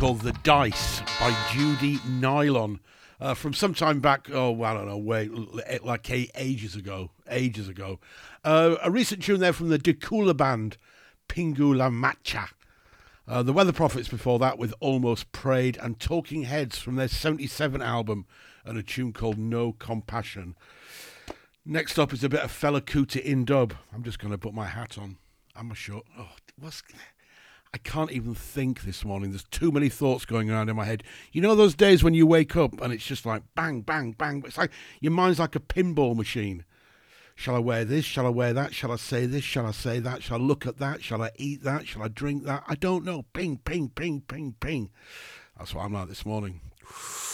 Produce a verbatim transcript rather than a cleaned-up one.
called The Dice by Judy Nylon. Uh, from some time back, oh, I don't know, wait, like ages ago, ages ago. Uh, a recent tune there from the Decula band, Pingu La Macha. Uh, the Weather Prophets before that with Almost Prayed, and Talking Heads from their seventy-seven album, and a tune called No Compassion. Next up is a bit of Fela Kuti in dub. I'm just going to put my hat on. I'm a short. Oh, what's... I can't even think this morning. There's too many thoughts going around in my head. You know those days when you wake up and it's just like bang, bang, bang. It's like your mind's like a pinball machine. Shall I wear this? Shall I wear that? Shall I say this? Shall I say that? Shall I look at that? Shall I eat that? Shall I drink that? I don't know. Ping, ping, ping, ping, ping. That's what I'm like this morning.